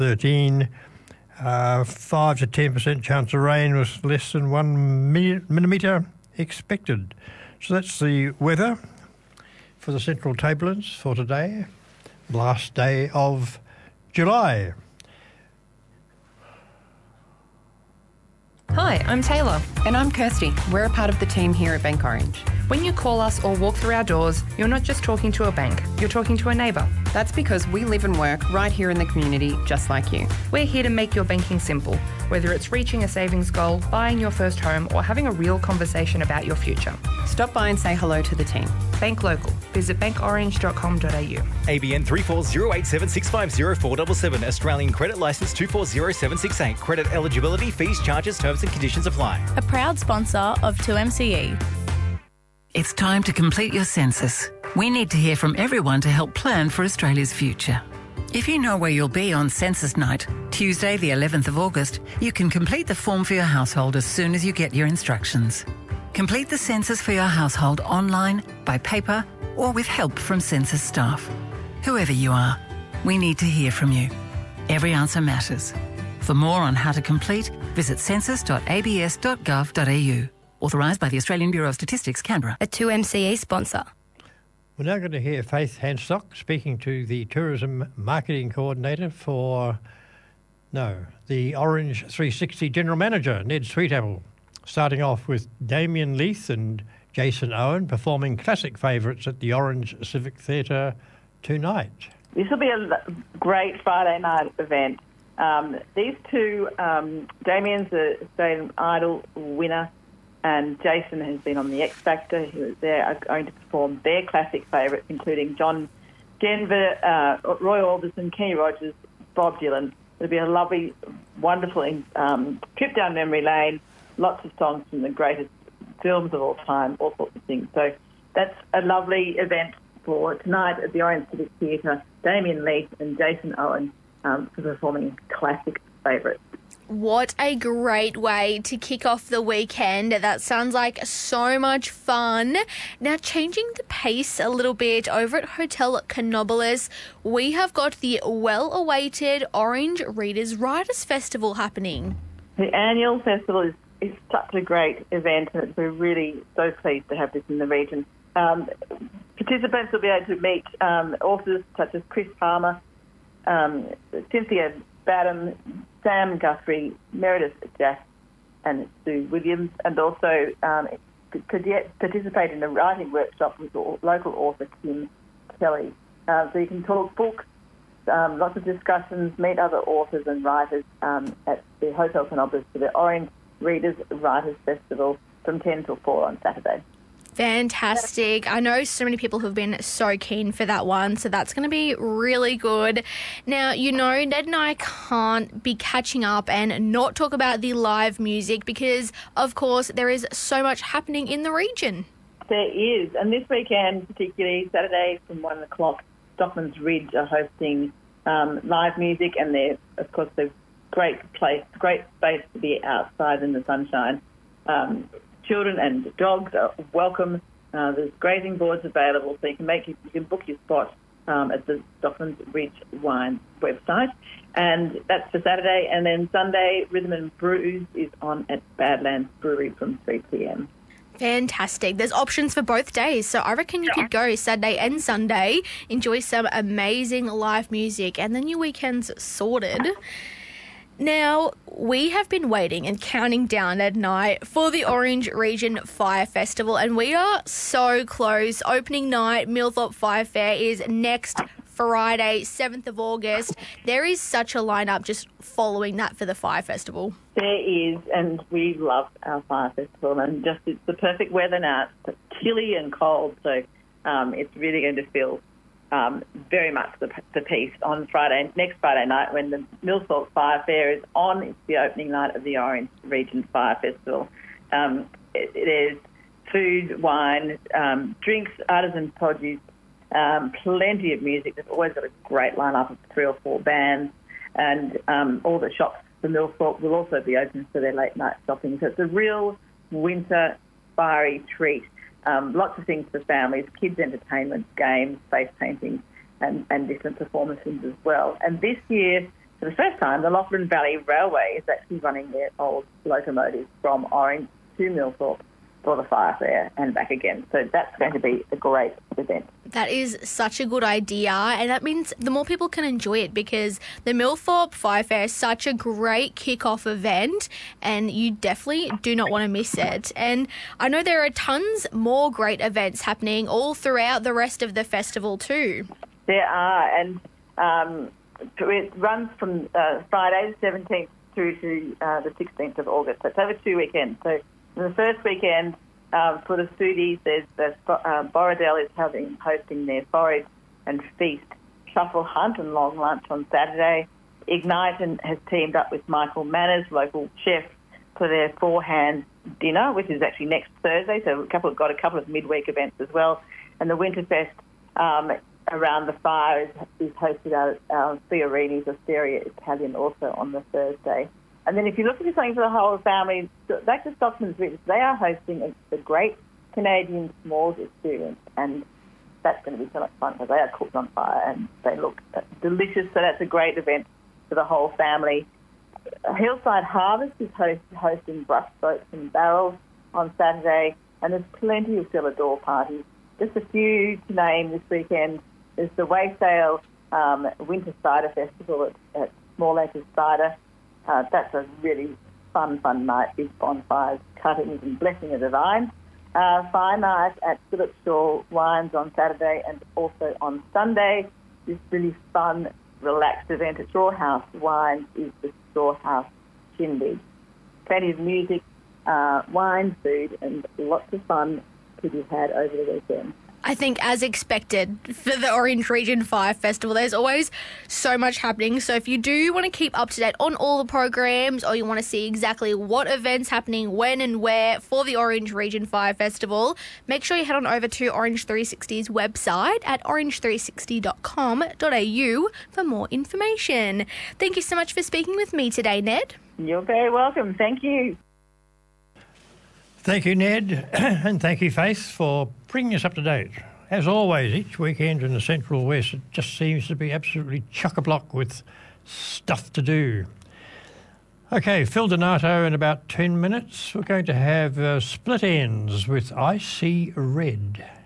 13. 5 to 10% chance of rain with less than 1 millimetre expected. So that's the weather for the Central Tablelands for today, last day of July. Hi, I'm Taylor. And I'm Kirsty. We're a part of the team here at Bank Orange. When you call us or walk through our doors, you're not just talking to a bank, you're talking to a neighbour. That's because we live and work right here in the community, just like you. We're here to make your banking simple, whether it's reaching a savings goal, buying your first home, or having a real conversation about your future. Stop by and say hello to the team. Bank local. Visit bankorange.com.au. ABN 340876504477. Australian credit licence 240768. Credit eligibility, fees, charges, terms and conditions apply. A proud sponsor of 2MCE. It's time to complete your census. We need to hear from everyone to help plan for Australia's future. If you know where you'll be on census night, Tuesday the 11th of August, you can complete the form for your household as soon as you get your instructions. Complete the census for your household online, by paper, or with help from census staff. Whoever you are, we need to hear from you. Every answer matters. For more on how to complete, visit census.abs.gov.au. Authorised by the Australian Bureau of Statistics, Canberra. A 2MCE sponsor. We're now going to hear Faith Handstock speaking to the Tourism Marketing Coordinator for, the Orange 360 General Manager, Ned Sweetapple, starting off with Damien Leith and Jason Owen performing classic favourites at the Orange Civic Theatre tonight. This will be a great Friday night event. These two, Damien's the Australian Idol winner, and Jason has been on the X Factor. They are going to perform their classic favourites, including John Denver, Roy Orbison, Kenny Rogers, Bob Dylan. It'll be a lovely, wonderful trip down memory lane, lots of songs from the greatest films of all time, all sorts of things. So that's a lovely event for tonight at the Orange Civic Theatre. Damien Leith and Jason Owen for performing classic favourites. What a great way to kick off the weekend. That sounds like so much fun. Now, changing the pace a little bit, over at Hotel Canobolas, we have got the well-awaited Orange Readers Writers Festival happening. The annual festival is such a great event, and we're really so pleased to have this in the region. Participants will be able to meet authors such as Chris Palmer, Cynthia Badham, Sam Guthrie, Meredith Jack and Sue Williams, and also participate in a writing workshop with local author Kim Kelly. So you can talk books, lots of discussions, meet other authors and writers at the Hotel Canobolas for the Orange Readers Writers Festival from 10 till 4 on Saturday. Fantastic. I know so many people have been so keen for that one, so that's going to be really good. Now, Ned and I can't be catching up and not talk about the live music because, of course, there is so much happening in the region. There is, and this weekend, particularly Saturday from 1 o'clock, Stockman's Ridge are hosting live music, and they're, of course, a great space to be outside in the sunshine. Children and dogs are welcome. There's grazing boards available, so you can book your spot at the Stockman's Ridge Wine website. And that's for Saturday. And then Sunday, Rhythm and Brews is on at Badlands Brewery from 3 p.m. Fantastic. There's options for both days, so I reckon you could go Saturday and Sunday, enjoy some amazing live music, and then your weekend's sorted. Now, we have been waiting and counting down at night for the Orange Region Fire Festival, and we are so close. Opening night, Millthorpe Fire Fair, is next Friday, 7th of August. There is such a lineup just following that for the Fire Festival. There is, and we love our Fire Festival, and just it's the perfect weather now. It's chilly and cold, so it's really going to feel very much the piece on next Friday night when the Millthorpe Fire Fair is on. It's the opening night of the Orange Region Fire Festival. There's food, wine, drinks, artisan produce, plenty of music. They've always got a great lineup of 3 or 4 bands, and all the shops for Millthorpe will also be open for their late night shopping. So it's a real winter fiery treat. Lots of things for families, kids' entertainment, games, face painting, and different performances as well. And this year, for the first time, the Lachlan Valley Railway is actually running their old locomotives from Orange to Millthorpe for the fire fair and back again. So that's going to be a great event. That is such a good idea, and that means the more people can enjoy it, because the Millthorpe Fire Fair is such a great kick-off event and you definitely do not want to miss it. And I know there are tons more great events happening all throughout the rest of the festival too. There are, and it runs from Friday the 17th through to the 16th of August. So it's over 2 weekends. So in the first weekend, for the foodies, there's Borrowdale is hosting their Forage and Feast Shuffle Hunt and Long Lunch on Saturday. Ignite has teamed up with Michael Manners, local chef, for their four-hand dinner, which is actually next Thursday. So got a couple of midweek events as well. And the Winterfest around the fire is hosted out at Fiorini's Osteria Italian also on the Thursday. And then if you're looking for something for the whole family, back to Stockman's Ridge, they are hosting the Great Canadian S'mores Experience, and that's going to be so much fun because they are cooked on fire and they look delicious. So that's a great event for the whole family. Hillside Harvest is hosting brush boats and barrels on Saturday, and there's plenty of cellar door parties. Just a few to name this weekend. There's the Waysale Winter Cider Festival at Small Acres Cider. That's a really fun night, big bonfires, cuttings and blessing of the vine. Fire night at Philip Shaw Wines on Saturday and also on Sunday. This really fun, relaxed event at Storehouse Wines is the Storehouse Shindig. Plenty of music, wine, food and lots of fun to be had over the weekend. I think, as expected, for the Orange Region Fire Festival, there's always so much happening. So if you do want to keep up to date on all the programs, or you want to see exactly what events happening when and where for the Orange Region Fire Festival, make sure you head on over to Orange 360's website at orange360.com.au for more information. Thank you so much for speaking with me today, Ned. You're very welcome. Thank you. Thank you, Ned, and thank you, Faith, for bringing us up to date. As always, each weekend in the Central West, it just seems to be absolutely chock-a-block with stuff to do. Okay, Phil Donato in about 10 minutes. We're going to have Split Ends with I See Red.